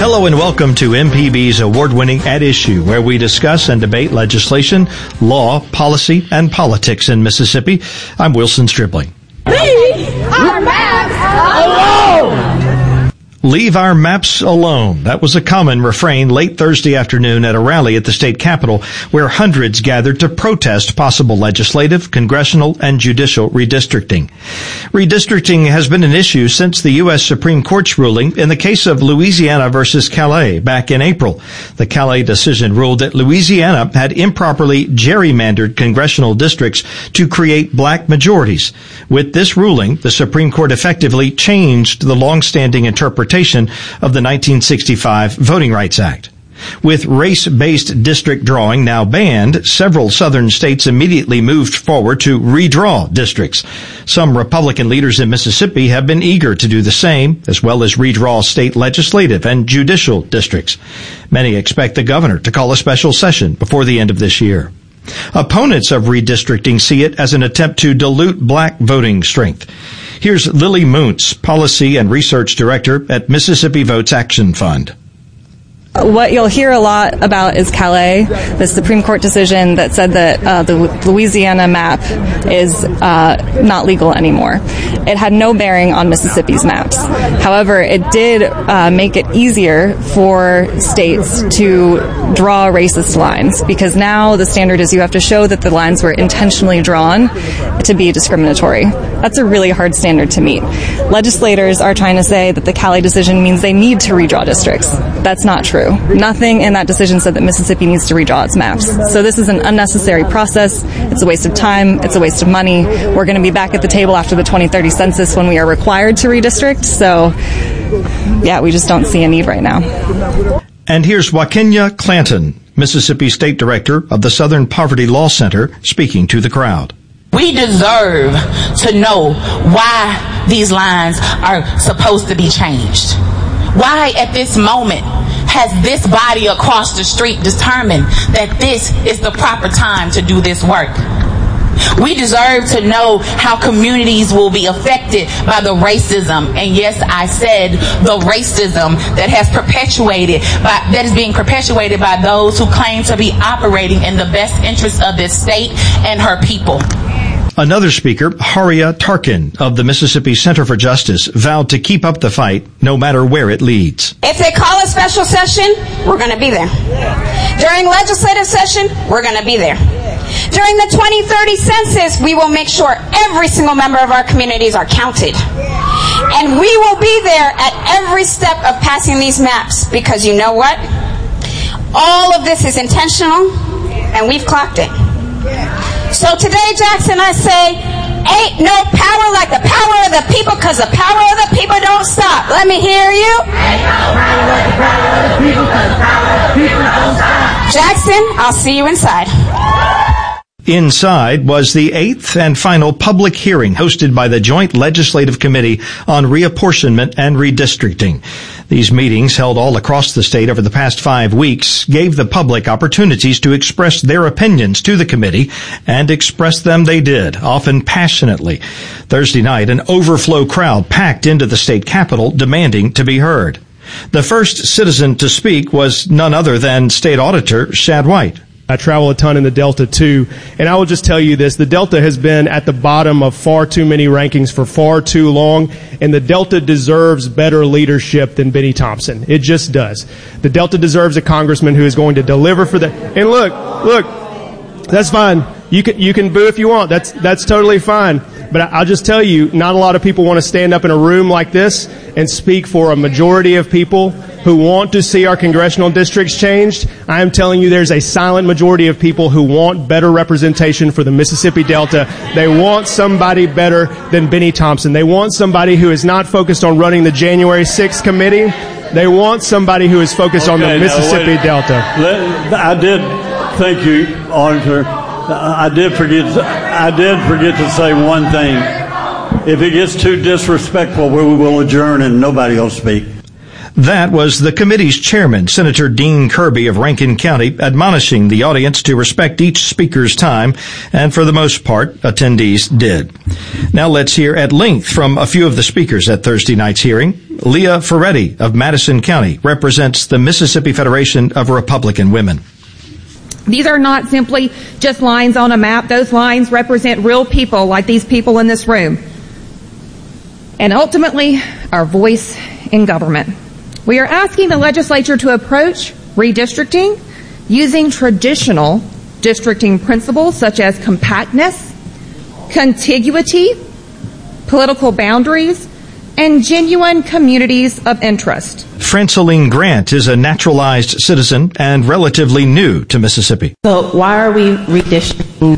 Hello and welcome to MPB's award-winning At Issue, where we discuss and debate legislation, law, policy, and politics in Mississippi. I'm Wilson Stribling. Leave our maps alone! Leave our maps alone. That was a common refrain late Thursday afternoon at a rally at the state capitol, where hundreds gathered to protest possible legislative, congressional, and judicial redistricting. Redistricting has been an issue since the U.S. Supreme Court's ruling in the case of Louisiana versus Calais back in April. The Calais decision ruled that Louisiana had improperly gerrymandered congressional districts to create black majorities. With this ruling, the Supreme Court effectively changed the long-standing interpretation of the 1965 Voting Rights Act. With race-based district drawing now banned, several southern states immediately moved forward to redraw districts. Some Republican leaders in Mississippi have been eager to do the same, as well as redraw state legislative and judicial districts. Many expect the governor to call a special session before the end of this year. Opponents of redistricting see it as an attempt to dilute black voting strength. Here's Lily Muntz, Policy and Research Director at Mississippi Votes Action Fund. What you'll hear a lot about is Calais, the Supreme Court decision that said that the Louisiana map is not legal anymore. It had no bearing on Mississippi's maps. However, it did make it easier for states to draw racist lines, because now the standard is you have to show that the lines were intentionally drawn to be discriminatory. That's a really hard standard to meet. Legislators are trying to say that the Calais decision means they need to redraw districts. That's not true. Nothing in that decision said that Mississippi needs to redraw its maps. So this is an unnecessary process. It's a waste of time. It's a waste of money. We're going to be back at the table after the 2030 census when we are required to redistrict. So, yeah, we just don't see a need right now. And here's Wakenya Clanton, Mississippi State Director of the Southern Poverty Law Center, speaking to the crowd. We deserve to know why these lines are supposed to be changed. Why at this moment has this body across the street determined that this is the proper time to do this work? We deserve to know how communities will be affected by the racism, and yes, I said the racism that is being perpetuated by those who claim to be operating in the best interest of this state and her people. Another speaker, Haria Tarkin of the Mississippi Center for Justice, vowed to keep up the fight no matter where it leads. If they call a special session, we're going to be there. During legislative session, we're going to be there. During the 2030 census, we will make sure every single member of our communities are counted. And we will be there at every step of passing these maps, because you know what? All of this is intentional, and we've clocked it. So today, Jackson, I say, ain't no power like the power of the people, because the power of the people don't stop. Let me hear you. Ain't no power like the power of the people, because the power of the people don't stop. Jackson, I'll see you inside. Inside was the 8th and final public hearing hosted by the Joint Legislative Committee on Reapportionment and Redistricting. These meetings, held all across the state over the past 5 weeks, gave the public opportunities to express their opinions to the committee, and express them they did, often passionately. Thursday night, an overflow crowd packed into the state capitol demanding to be heard. The first citizen to speak was none other than State Auditor Shad White. I travel a ton in the Delta too, and I will just tell you this, the Delta has been at the bottom of far too many rankings for far too long, and the Delta deserves better leadership than Benny Thompson. It just does. The Delta deserves a congressman who is going to deliver for them. And look, that's fine. You can boo if you want. That's totally fine. But I'll just tell you, not a lot of people want to stand up in a room like this and speak for a majority of people who want to see our congressional districts changed. I am telling you, there's a silent majority of people who want better representation for the Mississippi Delta. They want somebody better than Benny Thompson. They want somebody who is not focused on running the January 6th committee. They want somebody who is focused on the Mississippi Delta. Thank you, Auditor. I did forget to say one thing. If it gets too disrespectful, we will adjourn and nobody will speak. That was the committee's chairman, Senator Dean Kirby of Rankin County, admonishing the audience to respect each speaker's time, and for the most part, attendees did. Now let's hear at length from a few of the speakers at Thursday night's hearing. Leah Ferretti of Madison County represents the Mississippi Federation of Republican Women. These are not simply just lines on a map. Those lines represent real people like these people in this room. And ultimately, our voice in government. We are asking the legislature to approach redistricting using traditional districting principles such as compactness, contiguity, political boundaries, and genuine communities of interest. Franceline Grant is a naturalized citizen and relatively new to Mississippi. So why are we redistricting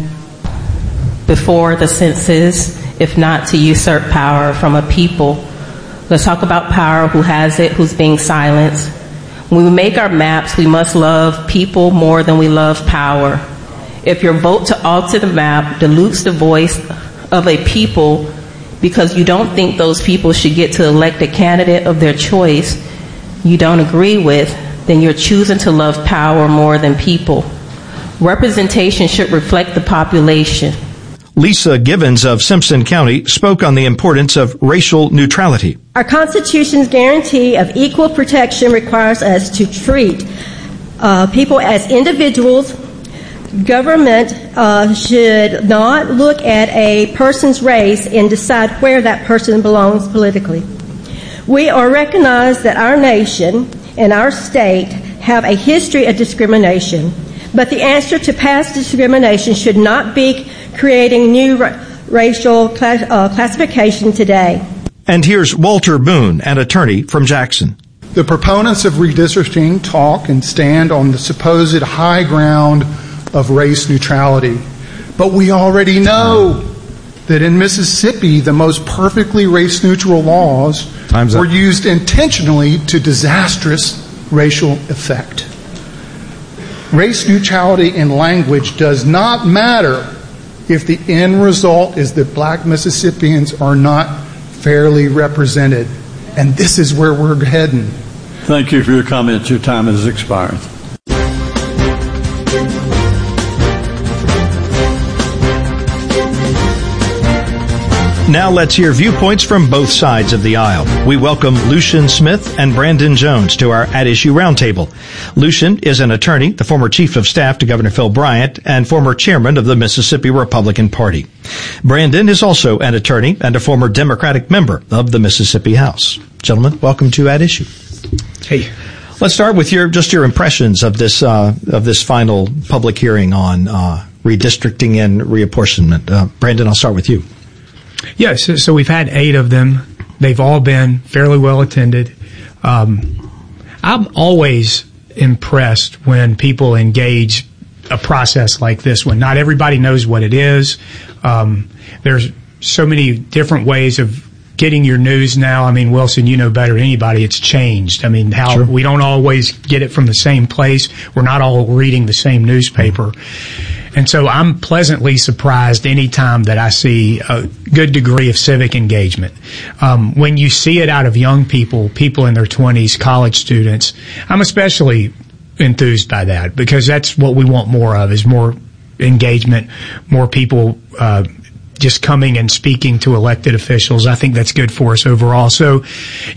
before the census, if not to usurp power from a people? Let's talk about power, who has it, who's being silenced. When we make our maps, we must love people more than we love power. If your vote to alter the map dilutes the voice of a people because you don't think those people should get to elect a candidate of their choice you don't agree with, then you're choosing to love power more than people. Representation should reflect the population. Lisa Givens of Simpson County spoke on the importance of racial neutrality. Our Constitution's guarantee of equal protection requires us to treat people as individuals. Government should not look at a person's race and decide where that person belongs politically. We are recognized that our nation and our state have a history of discrimination, but the answer to past discrimination should not be creating new racial classification today. And here's Walter Boone, an attorney from Jackson. The proponents of redistricting talk and stand on the supposed high ground of race neutrality. But we already know that in Mississippi, the most perfectly race-neutral laws were used intentionally to disastrous racial effect. Race neutrality in language does not matter if the end result is that black Mississippians are not fairly represented. And this is where we're heading. Thank you for your comments. Your time has expired. Now let's hear viewpoints from both sides of the aisle. We welcome Lucian Smith and Brandon Jones to our At Issue Roundtable. Lucian is an attorney, the former chief of staff to Governor Phil Bryant, and former chairman of the Mississippi Republican Party. Brandon is also an attorney and a former Democratic member of the Mississippi House. Gentlemen, welcome to At Issue. Hey. Let's start with your impressions of this final public hearing on redistricting and reapportionment. Brandon, I'll start with you. Yes, so we've had 8 of them. They've all been fairly well attended. I'm always impressed when people engage a process like this one. Not everybody knows what it is. There's so many different ways of getting your news now. I mean, Wilson, you know better than anybody, it's changed. I mean, Sure. We don't always get it from the same place. We're not all reading the same newspaper. And so I'm pleasantly surprised any time that I see a good degree of civic engagement. When you see it out of young people in their 20s, college students, I'm especially enthused by that because that's what we want more of, is more engagement, more people just coming and speaking to elected officials. I think that's good for us overall. So,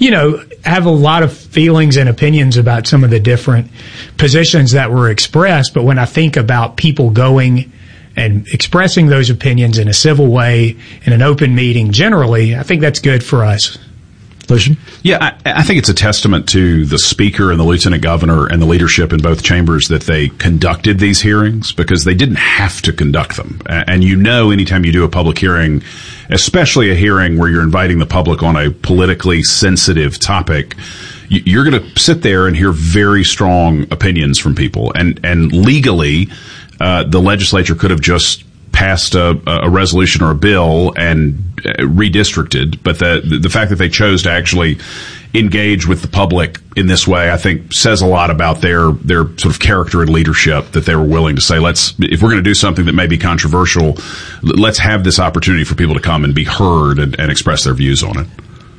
I have a lot of feelings and opinions about some of the different positions that were expressed, but when I think about people going and expressing those opinions in a civil way, in an open meeting, generally, I think that's good for us. Lucian? Yeah, I think it's a testament to the Speaker and the Lieutenant Governor and the leadership in both chambers that they conducted these hearings because they didn't have to conduct them. And anytime you do a public hearing, especially a hearing where you're inviting the public on a politically sensitive topic, you're going to sit there and hear very strong opinions from people. And legally, the legislature could have just passed a resolution or a bill and redistricted, but the fact that they chose to actually engage with the public in this way, I think, says a lot about their sort of character and leadership, that they were willing to say, if we're going to do something that may be controversial, let's have this opportunity for people to come and be heard and express their views on it.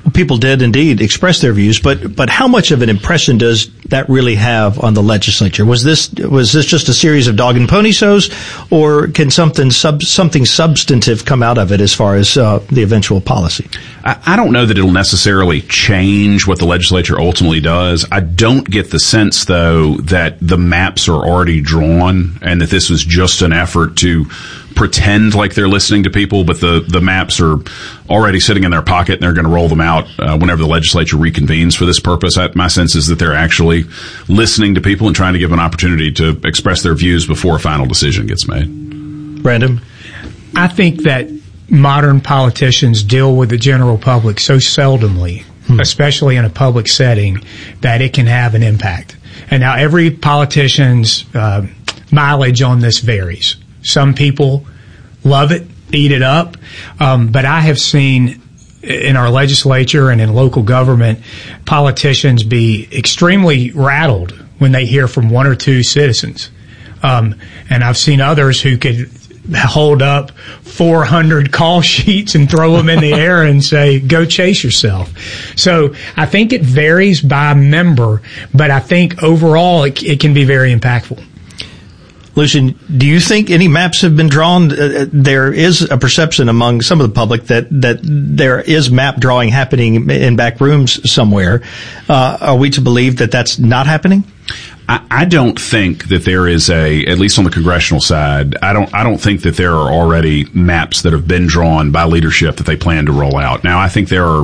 people did indeed express their views, but how much of an impression does that really have on the legislature? Was this just a series of dog and pony shows, or can something substantive come out of it as far as the eventual policy? I don't know that it'll necessarily change what the legislature ultimately does. I don't get the sense, though, that the maps are already drawn and that this was just an effort to pretend like they're listening to people, but the maps are already sitting in their pocket and they're going to roll them out whenever the legislature reconvenes for this purpose. My sense is that they're actually listening to people and trying to give an opportunity to express their views before a final decision gets made. Brandon? I think that modern politicians deal with the general public so seldomly, especially in a public setting, that it can have an impact. And now every politician's mileage on this varies. Some people love it, eat it up, but I have seen in our legislature and in local government politicians be extremely rattled when they hear from one or two citizens. And I've seen others who could hold up 400 call sheets and throw them in the air and say, go chase yourself. So I think it varies by member, but I think overall it can be very impactful. Lucian, do you think any maps have been drawn? There is a perception among some of the public that there is map drawing happening in back rooms somewhere. Are we to believe that that's not happening? I don't think that there is at least on the congressional side, I don't think that there are already maps that have been drawn by leadership that they plan to roll out. Now, I think there are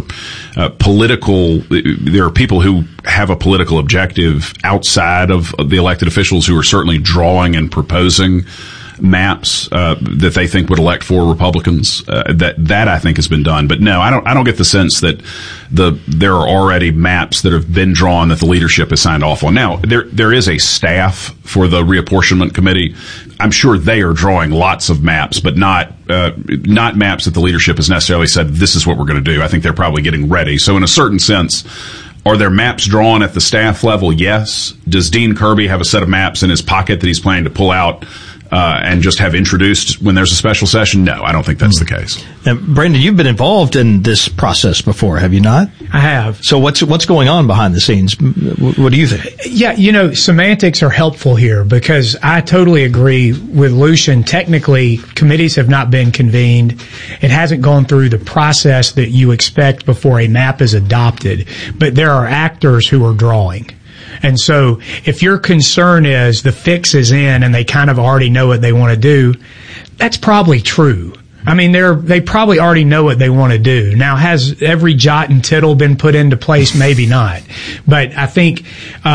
there are people who have a political objective outside of the elected officials who are certainly drawing and proposing maps that they think would elect for Republicans. That I think has been done. But no, I don't get the sense that there are already maps that have been drawn that the leadership has signed off on. Now, there is a staff for the reapportionment committee. I'm sure they are drawing lots of maps, but not maps that the leadership has necessarily said, this is what we're going to do. I think they're probably getting ready. So in a certain sense, are there maps drawn at the staff level? Yes. Does Dean Kirby have a set of maps in his pocket that he's planning to pull out and just have introduced when there's a special session? No, I don't think that's the case. Now, Brandon, you've been involved in this process before, have you not? I have. So what's going on behind the scenes? What do you think? Yeah, semantics are helpful here because I totally agree with Lucian. Technically, committees have not been convened. It hasn't gone through the process that you expect before a map is adopted. But there are actors who are drawing. And so if your concern is the fix is in and they kind of already know what they want to do, that's probably true. I mean, they probably already know what they want to do. Now, has every jot and tittle been put into place? Maybe not. But I think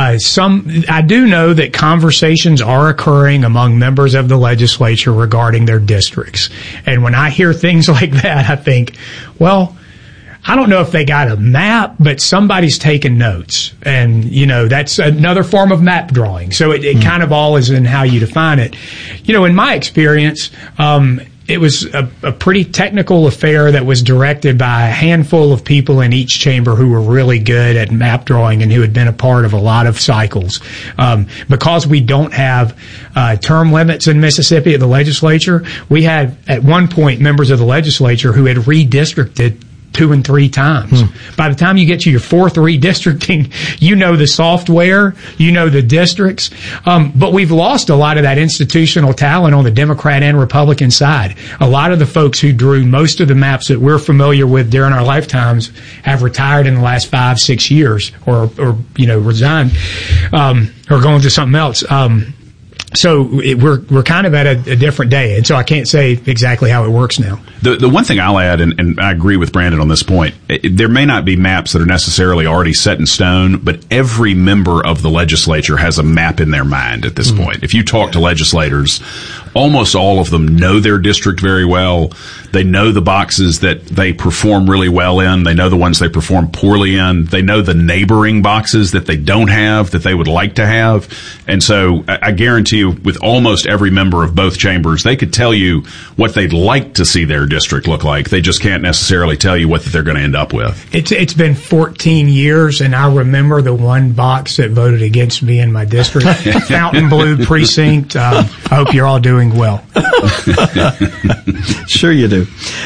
I do know that conversations are occurring among members of the legislature regarding their districts. And when I hear things like that, I think, well, I don't know if they got a map, but somebody's taking notes. And, that's another form of map drawing. So it kind of all is in how you define it. In my experience, it was a pretty technical affair that was directed by a handful of people in each chamber who were really good at map drawing and who had been a part of a lot of cycles. Because we don't have term limits in Mississippi at the legislature, we had at one point members of the legislature who had redistricted 2 and 3 times. By the time you get to your 4th redistricting, you know the software, you know the districts, but we've lost a lot of that institutional talent on the Democrat and Republican side. A lot of the folks who drew most of the maps that we're familiar with during our lifetimes have retired in the last 5-6 years or resigned, or going to something else. So we're kind of at a different day, and so I can't say exactly how it works now. The one thing I'll add, and I agree with Brandon on this point, there may not be maps that are necessarily already set in stone, but every member of the legislature has a map in their mind at this point. If you talk to legislators, almost all of them know their district very well. They know the boxes that they perform really well in. They know the ones they perform poorly in. They know the neighboring boxes that they don't have that they would like to have. And so I guarantee you, with almost every member of both chambers, they could tell you what they'd like to see their district look like. They just can't necessarily tell you what they're going to end up with. It's been 14 years, and I remember the one box that voted against me in my district, Fontainebleau precinct. I hope you're all doing well. Sure you do.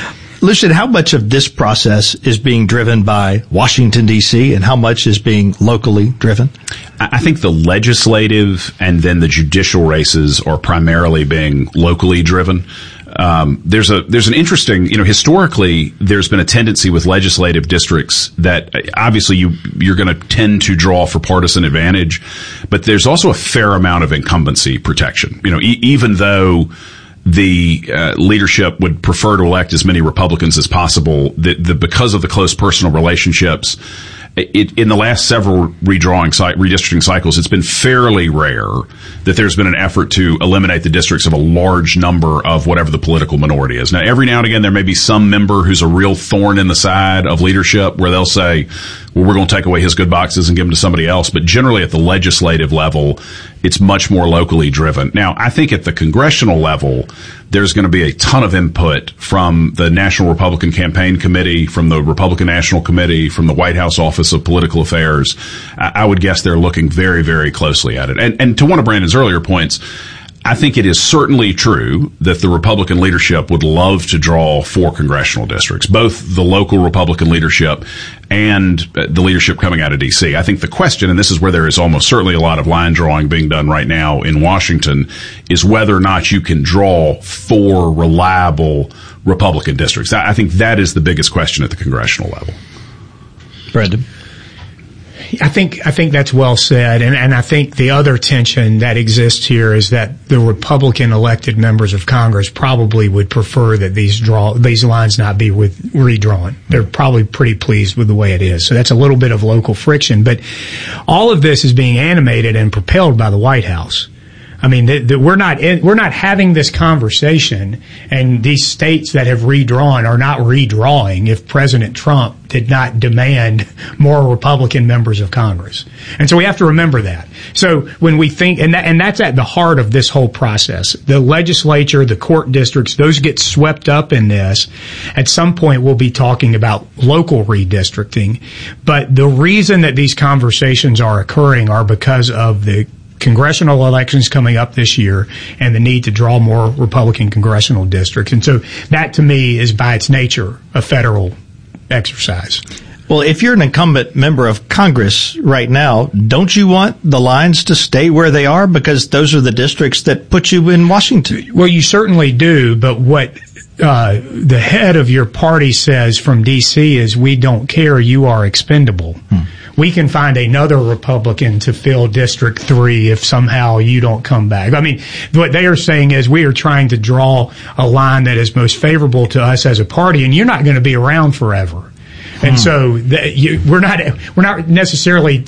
Lucian, how much of this process is being driven by Washington, D.C., and how much is being locally driven? I think the legislative and then the judicial races are primarily being locally driven. There's an interesting, historically, there's been a tendency with legislative districts that obviously you're going to tend to draw for partisan advantage, but there's also a fair amount of incumbency protection. Even though the leadership would prefer to elect as many Republicans as possible, because of the close personal relationships, in the last several redistricting cycles, it's been fairly rare that there's been an effort to eliminate the districts of a large number of whatever the political minority is. Now, every now and again, there may be some member who's a real thorn in the side of leadership where they'll say, well, we're going to take away his good boxes and give them to somebody else. But generally at the legislative level, it's much more locally driven. Now, I think at the congressional level, there's going to be a ton of input from the National Republican Campaign Committee, from the Republican National Committee, from the White House Office of Political Affairs. I would guess they're looking very, very closely at it. And to one of Brandon's earlier points, I think it is certainly true that the Republican leadership would love to draw 4 congressional districts, both the local Republican leadership and the leadership coming out of D.C. I think the question, and this is where there is almost certainly a lot of line drawing being done right now in Washington, is whether or not you can draw 4 reliable Republican districts. I think that is the biggest question at the congressional level. Brandon? I think that's well said, and I think the other tension that exists here is that the Republican elected members of Congress probably would prefer that these lines not be redrawn. They're probably pretty pleased with the way it is. So that's a little bit of local friction, but all of this is being animated and propelled by the White House. I mean, we're not having this conversation, and these states that have redrawn are not redrawing if President Trump did not demand more Republican members of Congress. And so we have to remember that. So when we think, and that's at the heart of this whole process, the legislature, the court districts, those get swept up in this. At some point, we'll be talking about local redistricting. But the reason that these conversations are occurring are because of the congressional elections coming up this year and the need to draw more Republican congressional districts. And so that, to me, is by its nature a federal exercise. Well, if you're an incumbent member of Congress right now, don't you want the lines to stay where they are? Because those are the districts that put you in Washington. Well, you certainly do, but what the head of your party says from D.C. is, we don't care, you are expendable. We can find another Republican to fill District 3 if somehow you don't come back. I mean, what they are saying is, we are trying to draw a line that is most favorable to us as a party, and you're not going to be around forever. And so we're not necessarily,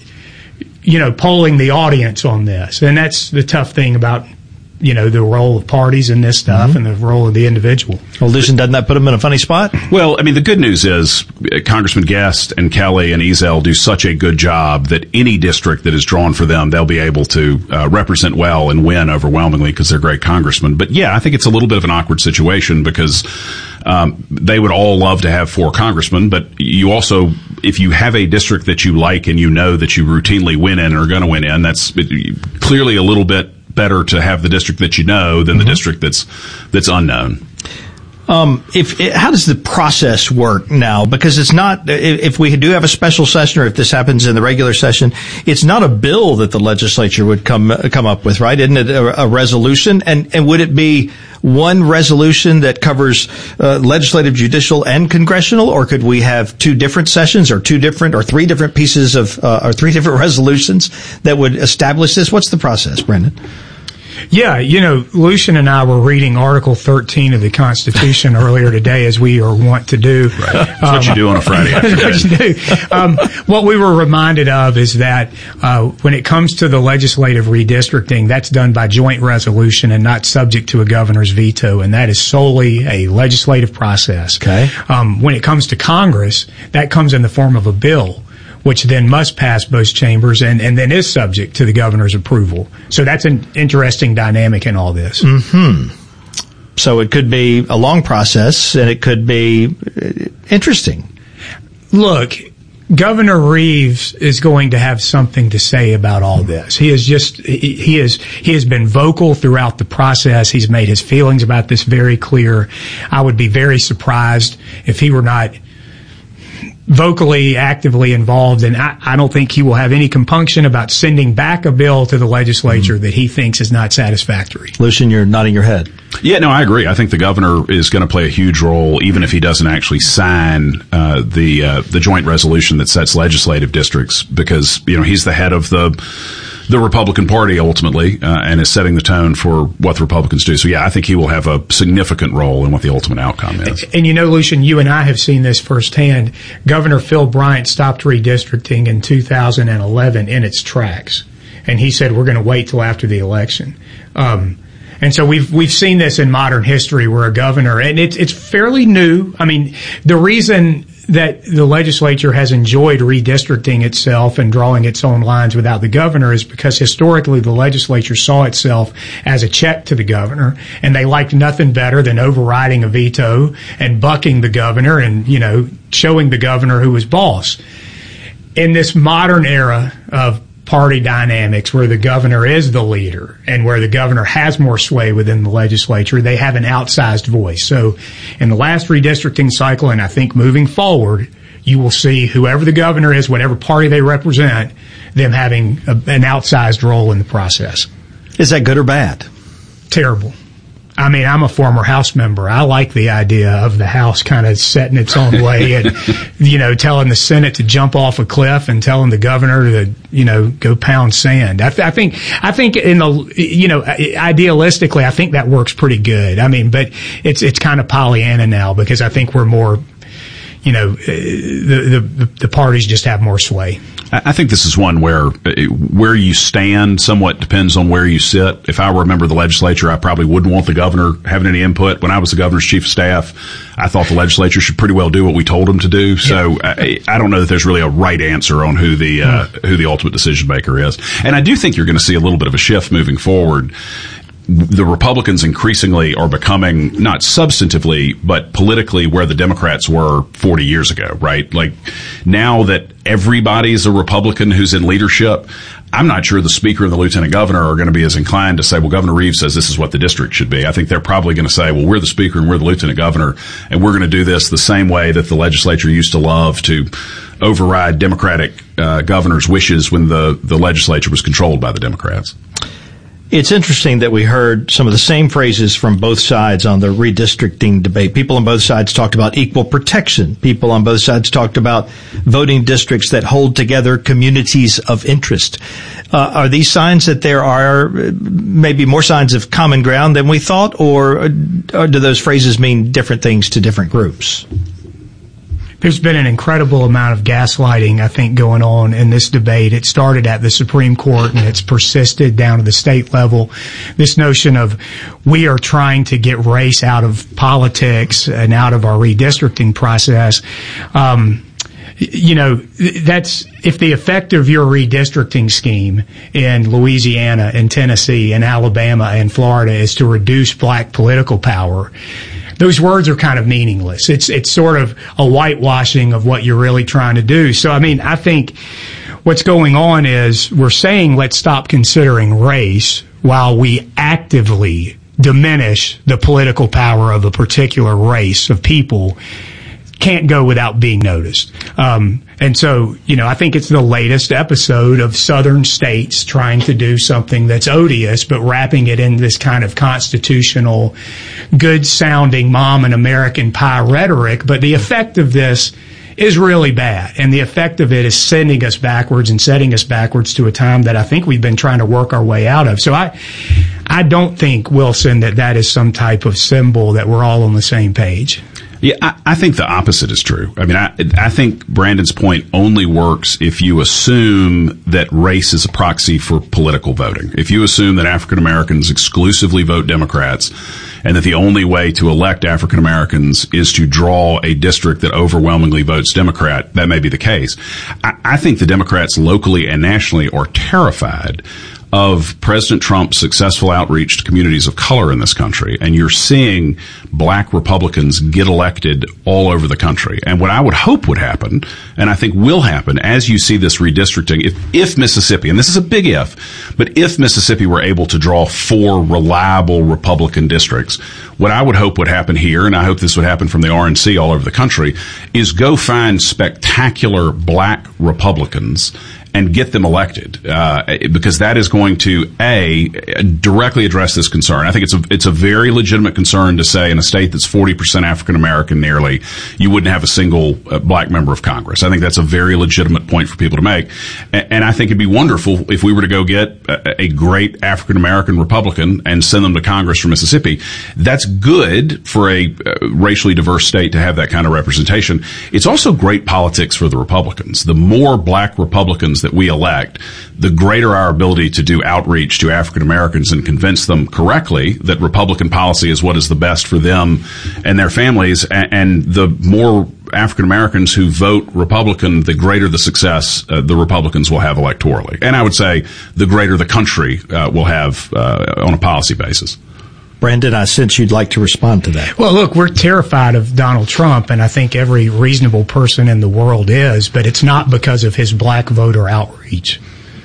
polling the audience on this. And that's the tough thing about, the role of parties in this stuff and the role of the individual. Well, Lucian, doesn't that put them in a funny spot? Well, I mean, the good news is Congressman Guest and Kelly and Ezell do such a good job that any district that is drawn for them, they'll be able to represent well and win overwhelmingly because they're great congressmen. But yeah, I think it's a little bit of an awkward situation because they would all love to have 4 congressmen, but you also, if you have a district that you like and you know that you routinely win in or are going to win in, that's clearly a little bit better to have the district that you know than the district that's unknown. How does the process work now? Because it's not, if we do have a special session or if this happens in the regular session, it's not a bill that the legislature would come up with, right? Isn't it a resolution? And would it be one resolution that covers legislative, judicial, and congressional, or could we have 2 different sessions or 3 different pieces of or 3 different resolutions that would establish this? What's the process, Brendan? Yeah, Lucian and I were reading Article 13 of the Constitution earlier today, as we are wont to do. Right. That's what you do on a Friday afternoon. What we were reminded of is that when it comes to the legislative redistricting, that's done by joint resolution and not subject to a governor's veto, and that is solely a legislative process. Okay. When it comes to Congress, that comes in the form of a bill, which then must pass both chambers and then is subject to the governor's approval. So that's an interesting dynamic in all this. So it could be a long process, and it could be interesting. Look, Governor Reeves is going to have something to say about all this. He has been vocal throughout the process. He's made his feelings about this very clear. I would be very surprised if he were not vocally, actively involved, and I don't think he will have any compunction about sending back a bill to the legislature that he thinks is not satisfactory. Lucian, you're nodding your head. Yeah, no, I agree. I think the governor is going to play a huge role, even if he doesn't actually sign the joint resolution that sets legislative districts, because he's the head of the Republican Party ultimately, and is setting the tone for what the Republicans do. So yeah, I think he will have a significant role in what the ultimate outcome is. And Lucian, you and I have seen this firsthand. Governor Phil Bryant stopped redistricting in 2011 in its tracks, and he said we're going to wait till after the election. And so we've seen this in modern history where a governor, and it's fairly new. I mean, the reason that the legislature has enjoyed redistricting itself and drawing its own lines without the governor is because historically the legislature saw itself as a check to the governor, and they liked nothing better than overriding a veto and bucking the governor and, showing the governor who was boss. In this modern era of party dynamics where the governor is the leader and where the governor has more sway within the legislature, they have an outsized voice. So in the last redistricting cycle, and I think moving forward, you will see whoever the governor is, whatever party they represent, them having an outsized role in the process. Is that good or bad? Terrible. I mean, I'm a former House member. I like the idea of the House kind of setting its own way and, telling the Senate to jump off a cliff and telling the governor to, go pound sand. I think in the, idealistically, I think that works pretty good. I mean, but it's kind of Pollyanna now because I think we're more, the parties just have more sway. I think this is one where you stand somewhat depends on where you sit. If I were a member of the legislature, I probably wouldn't want the governor having any input. When I was the governor's chief of staff, I thought the legislature should pretty well do what we told them to do. So I don't know that there's really a right answer on who the ultimate decision maker is. And I do think you're going to see a little bit of a shift moving forward. The Republicans increasingly are becoming, not substantively, but politically where the Democrats were 40 years ago, right? Like, now that everybody's a Republican who's in leadership, I'm not sure the Speaker and the Lieutenant Governor are going to be as inclined to say, well, Governor Reeves says this is what the district should be. I think they're probably going to say, well, we're the Speaker and we're the Lieutenant Governor, and we're going to do this the same way that the legislature used to love to override Democratic governors' wishes when the legislature was controlled by the Democrats. It's interesting that we heard some of the same phrases from both sides on the redistricting debate. People on both sides talked about equal protection. People on both sides talked about voting districts that hold together communities of interest. Are these signs that there are maybe more signs of common ground than we thought, or do those phrases mean different things to different groups? There's been an incredible amount of gaslighting, I think, going on in this debate. It started at the Supreme Court and it's persisted down to the state level. This notion of we are trying to get race out of politics and out of our redistricting process. That's if the effect of your redistricting scheme in Louisiana and Tennessee and Alabama and Florida is to reduce black political power, those words are kind of meaningless. It's sort of a whitewashing of what you're really trying to do. So, I mean, I think what's going on is we're saying let's stop considering race while we actively diminish the political power of a particular race of people. Can't go without being noticed. And so, I think it's the latest episode of southern states trying to do something that's odious, but wrapping it in this kind of constitutional, good-sounding mom and American pie rhetoric. But the effect of this is really bad. And the effect of it is sending us backwards and setting us backwards to a time that I think we've been trying to work our way out of. So I don't think, Wilson, that is some type of symbol that we're all on the same page. Yeah, I think the opposite is true. I mean, I think Brandon's point only works if you assume that race is a proxy for political voting. If you assume that African Americans exclusively vote Democrats and that the only way to elect African Americans is to draw a district that overwhelmingly votes Democrat, that may be the case. I think the Democrats locally and nationally are terrified of President Trump's successful outreach to communities of color in this country, and you're seeing black Republicans get elected all over the country. And what I would hope would happen, and I think will happen, as you see this redistricting, if Mississippi, and this is a big if, but if Mississippi were able to draw 4 reliable Republican districts, what I would hope would happen here, and I hope this would happen from the RNC all over the country, is go find spectacular black Republicans and get them elected, because that is going to, directly address this concern. I think it's a very legitimate concern to say in a state that's 40% African American nearly, you wouldn't have a single black member of Congress. I think that's a very legitimate point for people to make. And I think it'd be wonderful if we were to go get a great African American Republican and send them to Congress from Mississippi. That's good for a racially diverse state to have that kind of representation. It's also great politics for the Republicans. The more black Republicans that we elect, the greater our ability to do outreach to African Americans and convince them correctly that Republican policy is what is the best for them and their families. And the more African Americans who vote Republican, the greater the success the Republicans will have electorally. And I would say the greater the country will have on a policy basis. Brandon, I sense you'd like to respond to that. Well, look, we're terrified of Donald Trump, and I think every reasonable person in the world is, but it's not because of his black voter outreach.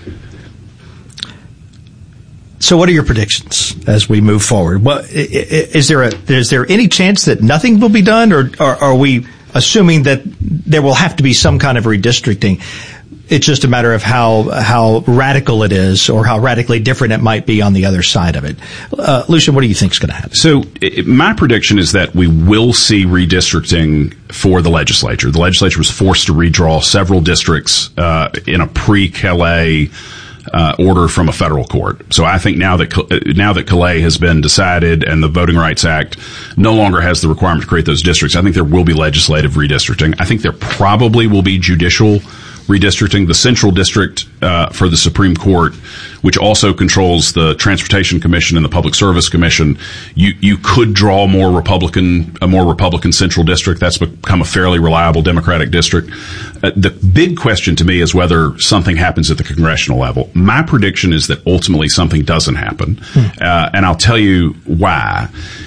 So what are your predictions as we move forward? Well, is there any chance that nothing will be done, or are we assuming that there will have to be some kind of redistricting? It's just a matter of how radical it is, or how radically different it might be on the other side of it. Lucian, what do you think is going to happen? So my prediction is that we will see redistricting for the legislature. The legislature was forced to redraw several districts in a pre-Calais order from a federal court. So I think now that Calais has been decided and the Voting Rights Act no longer has the requirement to create those districts, I think there will be legislative redistricting. I think there probably will be judicial redistricting. The Central District for the Supreme Court, which also controls the Transportation Commission and the Public Service Commission, you could draw a more Republican Central District. That's become a fairly reliable Democratic district. The big question to me is whether something happens at the congressional level. My prediction is that ultimately something doesn't happen, and I'll tell you why.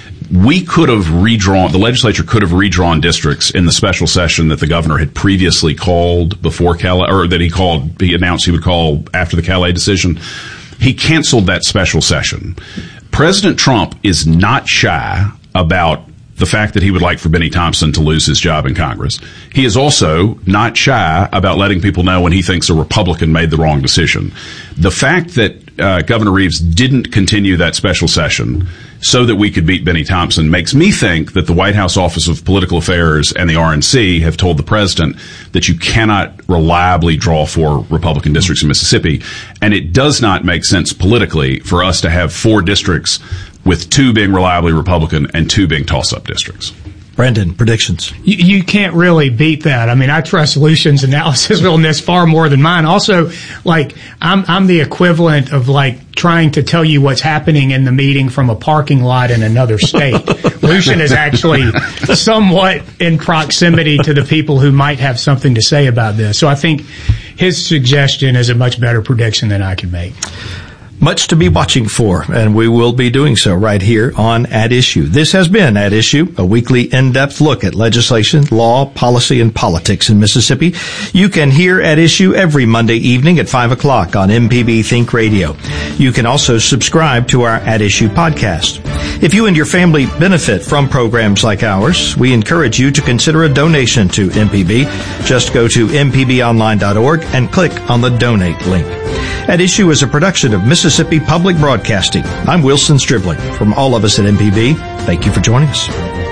The legislature could have redrawn districts in the special session that the governor had previously called before Calais, or that he announced he would call after the Calais decision. He canceled that special session. President Trump is not shy about the fact that he would like for Benny Thompson to lose his job in Congress. He is also not shy about letting people know when he thinks a Republican made the wrong decision. The fact that Governor Reeves didn't continue that special session so that we could beat Benny Thompson makes me think that the White House Office of Political Affairs and the RNC have told the president that you cannot reliably draw 4 Republican districts in Mississippi. And it does not make sense politically for us to have 4 districts with 2 being reliably Republican and 2 being toss-up districts. Brandon, predictions. You can't really beat that. I mean, I trust Lucian's analysis on this far more than mine. Also, I'm the equivalent of trying to tell you what's happening in the meeting from a parking lot in another state. Lucian is actually somewhat in proximity to the people who might have something to say about this. So I think his suggestion is a much better prediction than I can make. Much to be watching for, and we will be doing so right here on At Issue. This has been At Issue, a weekly in-depth look at legislation, law, policy, and politics in Mississippi. You can hear At Issue every Monday evening at 5 o'clock on MPB Think Radio. You can also subscribe to our At Issue podcast. If you and your family benefit from programs like ours, we encourage you to consider a donation to MPB. Just go to mpbonline.org and click on the donate link. At Issue is a production of Mississippi Public Broadcasting. I'm Wilson Stribling. From all of us at MPB, thank you for joining us.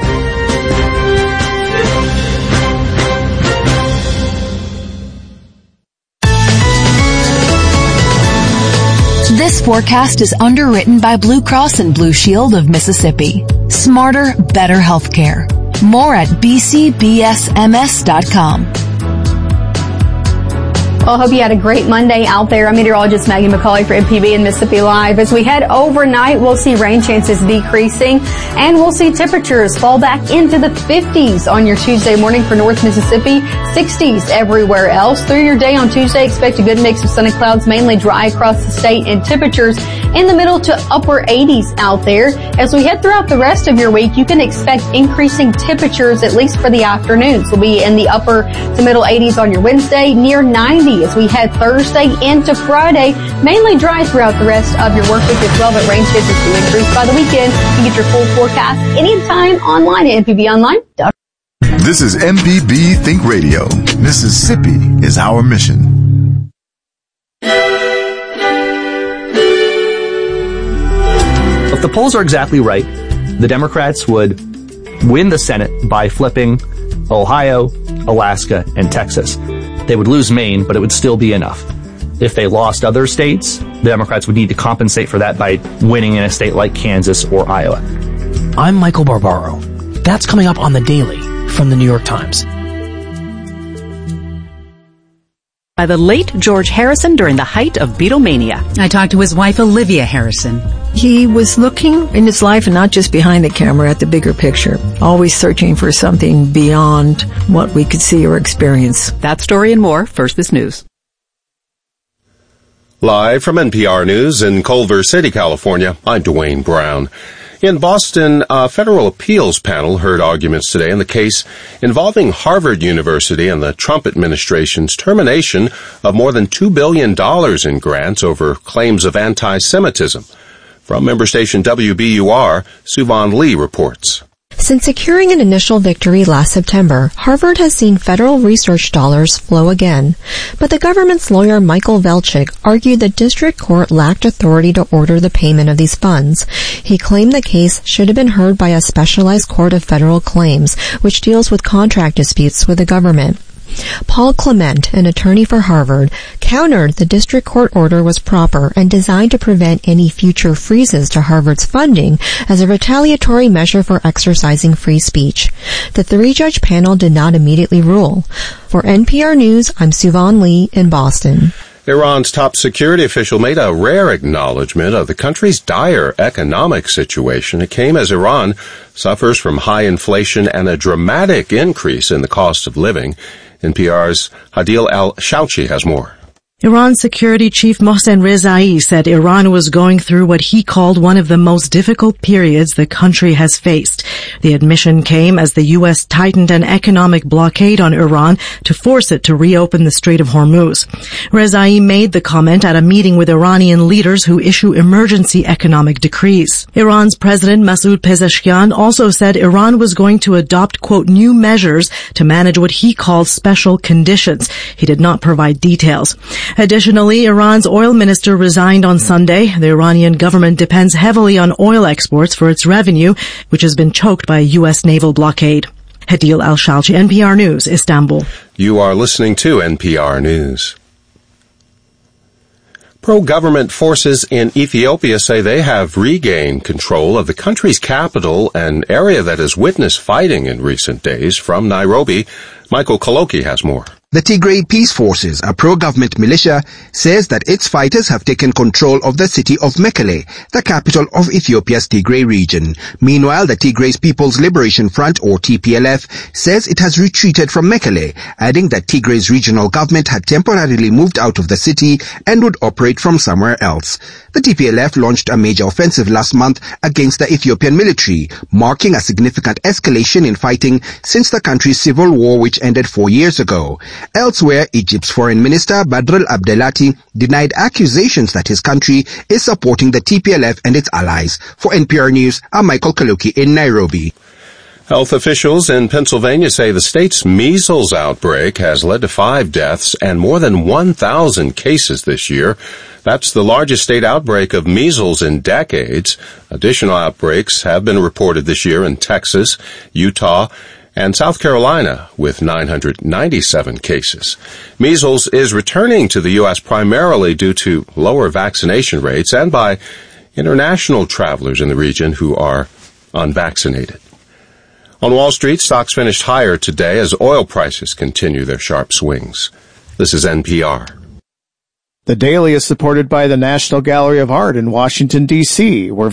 This forecast is underwritten by Blue Cross and Blue Shield of Mississippi. Smarter, better healthcare. More at bcbsms.com. Well, I hope you had a great Monday out there. I'm meteorologist Maggie McCauley for MPB and Mississippi Live. As we head overnight, we'll see rain chances decreasing, and we'll see temperatures fall back into the 50s on your Tuesday morning for North Mississippi, 60s everywhere else. Through your day on Tuesday, expect a good mix of sun and clouds, mainly dry across the state, and temperatures in the middle to upper 80s out there. As we head throughout the rest of your week, you can expect increasing temperatures, at least for the afternoons. We'll be in the upper to middle 80s on your Wednesday, near 90 as we head Thursday into Friday. Mainly dry throughout the rest of your work week as well, but rain chances do increase by the weekend. You can get your full forecast anytime online at mpbonline.com. This is MPB Think Radio. Mississippi is our mission. If the polls are exactly right, the Democrats would win the Senate by flipping Ohio, Alaska, and Texas. They would lose Maine, but it would still be enough. If they lost other states, the Democrats would need to compensate for that by winning in a state like Kansas or Iowa. I'm Michael Barbaro. That's coming up on The Daily from the New York Times. By the late George Harrison during the height of Beatlemania. I talked to his wife, Olivia Harrison. He was looking in his life and not just behind the camera at the bigger picture, always searching for something beyond what we could see or experience. That story and more, first this news. Live from NPR News in Culver City, California, I'm Dwayne Brown. In Boston, a federal appeals panel heard arguments today in the case involving Harvard University and the Trump administration's termination of more than $2 billion in grants over claims of anti-Semitism. From member station WBUR, Suvon Lee reports. Since securing an initial victory last September, Harvard has seen federal research dollars flow again. But the government's lawyer Michael Velchik argued the district court lacked authority to order the payment of these funds. He claimed the case should have been heard by a specialized court of federal claims, which deals with contract disputes with the government. Paul Clement, an attorney for Harvard, countered the district court order was proper and designed to prevent any future freezes to Harvard's funding as a retaliatory measure for exercising free speech. The three-judge panel did not immediately rule. For NPR News, I'm Suvon Lee in Boston. Iran's top security official made a rare acknowledgement of the country's dire economic situation. It came as Iran suffers from high inflation and a dramatic increase in the cost of living. NPR's Hadil Al-Shauchi has more. Iran Security Chief Mohsen Rezai said Iran was going through what he called one of the most difficult periods the country has faced. The admission came as the U.S. tightened an economic blockade on Iran to force it to reopen the Strait of Hormuz. Rezai made the comment at a meeting with Iranian leaders who issue emergency economic decrees. Iran's President Masoud Pezeshkian also said Iran was going to adopt, quote, new measures to manage what he called special conditions. He did not provide details. Additionally, Iran's oil minister resigned on Sunday. The Iranian government depends heavily on oil exports for its revenue, which has been choked by a U.S. naval blockade. Hadil Al-Shalchi, NPR News, Istanbul. You are listening to NPR News. Pro-government forces in Ethiopia say they have regained control of the country's capital, an area that has witnessed fighting in recent days. From Nairobi, Michael Koloki has more. The Tigray Peace Forces, a pro-government militia, says that its fighters have taken control of the city of Mekele, the capital of Ethiopia's Tigray region. Meanwhile, the Tigray People's Liberation Front, or TPLF, says it has retreated from Mekele, adding that Tigray's regional government had temporarily moved out of the city and would operate from somewhere else. The TPLF launched a major offensive last month against the Ethiopian military, marking a significant escalation in fighting since the country's civil war, which ended 4 years ago. Elsewhere, Egypt's Foreign Minister Badr Abdelati denied accusations that his country is supporting the TPLF and its allies. For NPR News, I'm Michael Kaluki in Nairobi. Health officials in Pennsylvania say the state's measles outbreak has led to 5 deaths and more than 1,000 cases this year. That's the largest state outbreak of measles in decades. Additional outbreaks have been reported this year in Texas, Utah, and South Carolina, with 997 cases. Measles is returning to the U.S. primarily due to lower vaccination rates and by international travelers in the region who are unvaccinated. On Wall Street, stocks finished higher today as oil prices continue their sharp swings. This is NPR. The Daily is supported by the National Gallery of Art in Washington, D.C., where